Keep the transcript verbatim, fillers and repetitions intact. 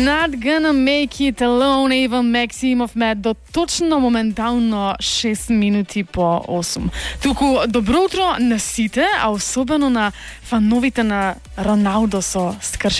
Not gonna make it alone, Eva Maximov med do točno momentalno šest minuti po osem. Туку добро утро на сите, а особено на фановите на Роналдо со скршен